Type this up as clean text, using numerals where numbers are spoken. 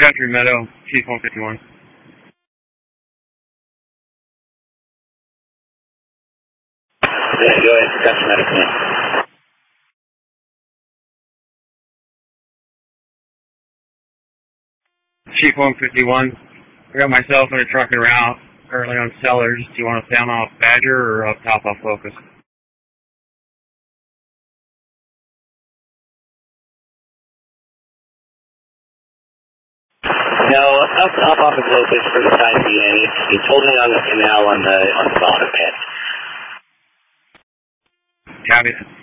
Country Meadow, Chief 151. Yeah, go ahead, Country Meadow, come in. Chief 151. I got myself in a trucking route currently on Sellers. Do you want to down off Badger or up top off Focus? No, up off of Locust for the time being. It's holding on the canal on the bottom pit. Copy.